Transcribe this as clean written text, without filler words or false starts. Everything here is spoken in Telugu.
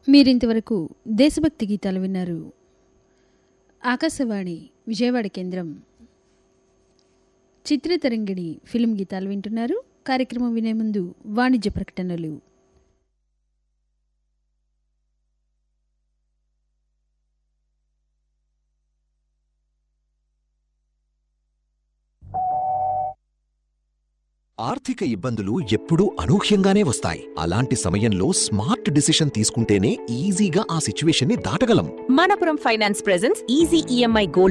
మీరింతవరకు దేశభక్తి గీతాలు విన్నారు. ఆకాశవాణి విజయవాడ కేంద్రం. చిత్రతరంగిణి ఫిలిం గీతాలు వింటున్నారు. కార్యక్రమం వినే ముందు వాణిజ్య ప్రకటనలు. ఆర్థిక ఇబ్బందులు ఎప్పుడూ అనూహ్యంగానే వస్తాయి. అలాంటి సమయంలో స్మార్ట్ డిసిషన్ తీసుకుంటేనే ఈజీగా ఆ సిచ్యువేషన్ ని దాటగలం. Manappuram finance presents easy EMI gold